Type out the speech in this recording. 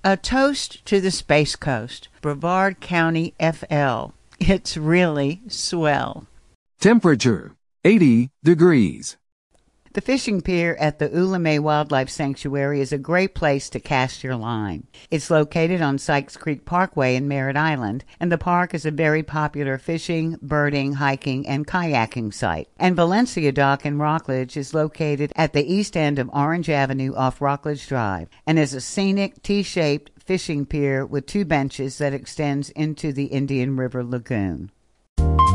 A toast to the Space Coast, Brevard County, FL. It's really swell. Temperature, 80 degrees. The fishing pier at the Ulame Wildlife Sanctuary is a great place to cast your line. It's located on Sykes Creek Parkway in Merritt Island, and the park is a very popular fishing, birding, hiking, and kayaking site. And Valencia Dock in Rockledge is located at the east end of Orange Avenue off Rockledge Drive, and is a scenic T-shaped fishing pier with 2 benches that extends into the Indian River Lagoon.